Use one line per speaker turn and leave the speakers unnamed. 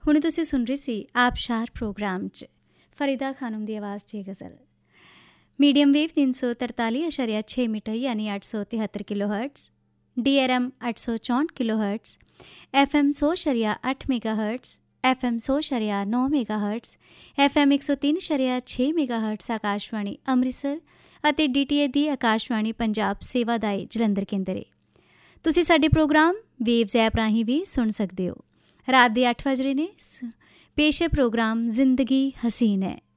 ਹੁਣ ਤੁਸੀਂ ਸੁਣ ਰਹੇ ਸੀ ਆਬਸ਼ਾਰ ਪ੍ਰੋਗਰਾਮ 'ਚ ਫਰੀਦਾ ਖਾਨਮ ਦੀ ਆਵਾਜ਼ 'ਚ ਗਜ਼ਲ। ਮੀਡੀਅਮ ਵੇਵ 343.6 ਮੀਟਰ ਯਾਨੀ 873 kilo hertz, DRM 864 kilo hertz, FM 100.8 mega hertz, FM 100.9 mega hertz, FM 103.6 mega hertz Akashvani Amritsar ਅਤੇ DTA ਦੀ ਆਕਾਸ਼ਵਾਣੀ ਪੰਜਾਬ ਸੇਵਾਦਾਈ ਜਲੰਧਰ ਕੇਂਦਰ। ਤੁਸੀਂ ਸਾਡੇ ਪ੍ਰੋਗਰਾਮ ਵੇਵਜ਼ ਐਪ ਰਾਹੀਂ ਵੀ ਸੁਣ ਸਕਦੇ ਹੋ। ਰਾਤ ਦੇ 8 ਵਜ ਰਹੇ ਨੇ। ਪੇਸ਼ ਹੈ ਪ੍ਰੋਗਰਾਮ ਜ਼ਿੰਦਗੀ ਹਸੀਨ ਹੈ।